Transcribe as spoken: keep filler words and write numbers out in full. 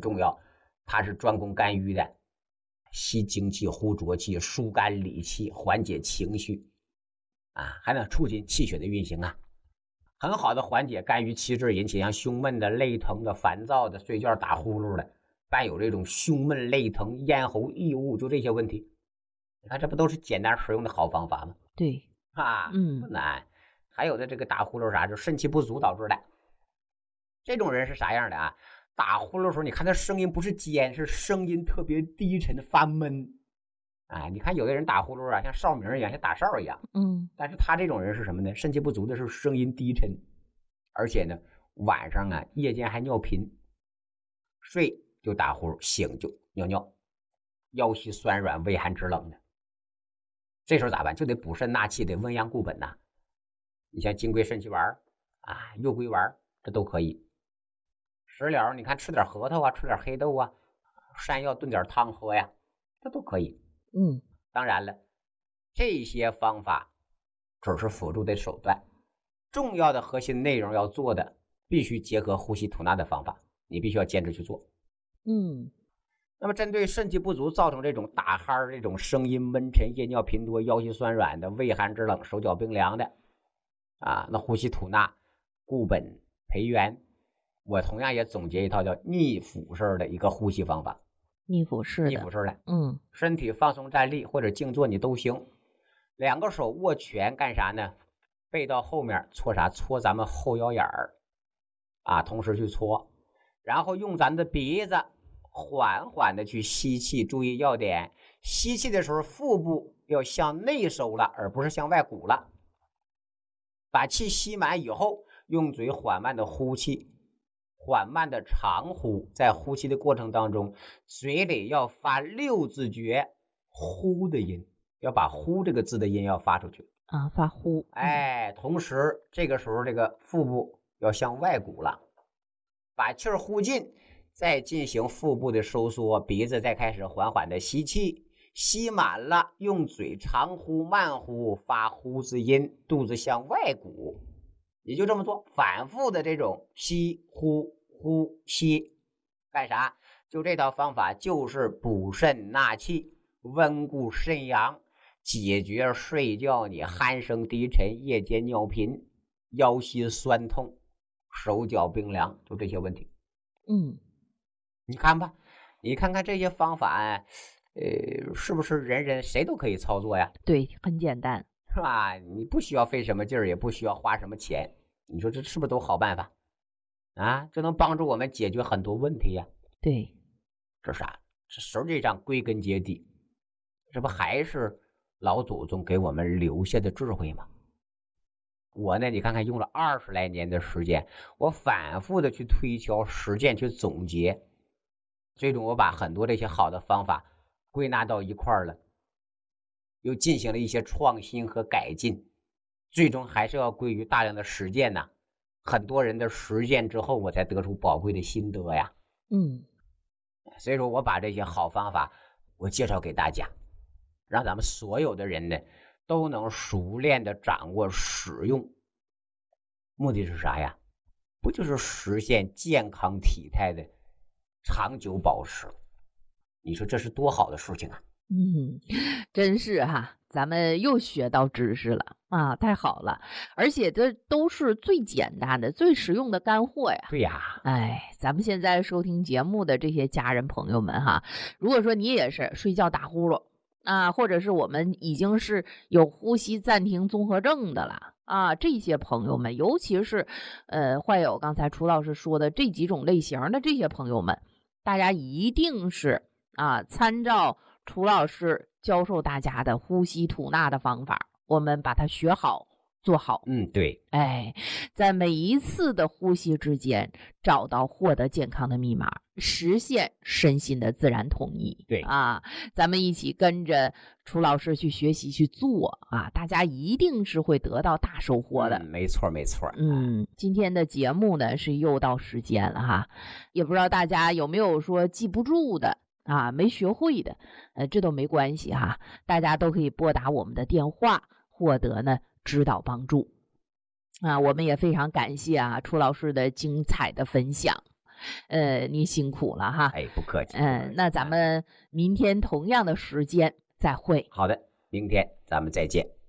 重要，它是专攻肝郁的，吸精气、护浊气、疏肝理气、缓解情绪啊，还能促进气血的运行啊，很好的缓解肝郁气滞引起像胸闷的、肋疼的、烦躁的、睡觉打呼噜的，伴有这种胸闷、肋疼、咽喉异物，就这些问题。你看，这不都是简单实用的好方法吗？ 对啊，嗯，不难。还有的这个打呼噜啥，就肾气不足导致的。这种人是啥样的啊？打呼噜的时候，你看他声音不是尖，是声音特别低沉发闷。哎，你看有的人打呼噜啊，像哨鸣一样，像打哨一样。 嗯， 但是他这种人是什么呢？肾气不足的时候，声音低沉，而且呢，晚上啊，夜间还尿频，睡就打呼，醒就尿尿，腰膝酸软，畏寒肢冷的。这时候咋办？就得补肾纳气，得温阳固本呐、啊。你像金匮肾气丸啊、右归丸，这都可以。食疗，你看吃点核桃啊，吃点黑豆啊，山药炖点汤喝呀，这都可以。 嗯， 当然了，这些方法只是辅助的手段，重要的核心内容要做的，必须结合呼吸吐纳的方法，你必须要坚持去做。 嗯， 那么针对肾气不足造成这种打鼾、这种声音闷沉、夜尿频多、腰膝酸软的、畏寒肢冷、手脚冰凉的啊，那呼吸吐纳、固本培元，我同样也总结一套叫逆腹式的一个呼吸方法。 逆腹式的， 逆腹式的， 嗯， 身体放松站立或者静坐你都行。两个手握拳干啥呢？背到后面搓啥？搓咱们后腰眼儿啊，同时去搓，然后用咱的鼻子缓缓的去吸气。注意要点，吸气的时候腹部要向内收了，而不是向外鼓了。把气吸满以后，用嘴缓慢的呼气。缓慢的长呼，在呼气的过程当中，嘴里要发六字诀呼的音，要把呼这个字的音要发出去啊，发呼。 哎，同时这个时候这个腹部要向外鼓了，把气儿呼尽，再进行腹部的收缩，鼻子再开始缓缓的吸气，吸满了，用嘴长呼慢呼，发呼字音，肚子向外鼓。你就这么做，反复的这种吸呼呼吸，干啥？就这套方法就是补肾纳气，温固肾阳，解决睡觉你鼾声低沉、夜间尿频、腰膝酸痛、手脚冰凉，就这些问题。 嗯， 你看吧，你看看这些方法，呃，是不是人人谁都可以操作呀？ 对，很简单。 是吧？你不需要费什么劲儿，也不需要花什么钱，你说这是不是都好办法啊？这能帮助我们解决很多问题呀。 对， 这啥？这实际上归根结底，这不还是老祖宗给我们留下的智慧吗？我呢，你看看用了二十来年的时间，我反复的去推敲、实践、去总结，最终我把很多这些好的方法归纳到一块儿了。又进行了一些创新和改进，最终还是要归于大量的实践呐。很多人的实践之后，我才得出宝贵的心得呀。 嗯， 所以说我把这些好方法我介绍给大家，让咱们所有的人呢都能熟练的掌握使用。目的是啥呀？不就是实现健康体态的长久保持？你说这是多好的事情啊！ 嗯，真是哈，咱们又学到知识了啊，太好了！而且这都是最简单的、最实用的干货呀。 对呀， 哎，咱们现在收听节目的这些家人朋友们哈，如果说你也是睡觉打呼噜啊，或者是我们已经是有呼吸暂停综合症的了啊，这些朋友们，尤其是呃患有刚才楚老师说的这几种类型的这些朋友们，大家一定是啊参照楚老师教授大家的呼吸吐纳的方法，我们把它学好做好。 嗯，对， 哎，在每一次的呼吸之间找到获得健康的密码，实现身心的自然统一。 对啊，咱们一起跟着楚老师去学习去做啊，大家一定是会得到大收获的。 嗯、没错没错。 嗯，今天的节目呢是又到时间了哈，也不知道大家有没有说记不住的啊，没学会的，呃，这都没关系哈，大家都可以拨打我们的电话，获得呢指导帮助。啊，我们也非常感谢啊楚老师的精彩的分享。 呃，你辛苦了哈。 哎，不客气。 嗯，那咱们明天同样的时间再会。 好的，明天咱们再见。